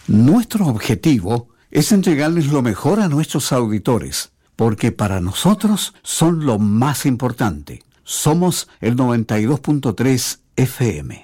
Nuestro objetivo es entregarles lo mejor a nuestros auditores, porque para nosotros son lo más importante. Somos el 92.3 FM.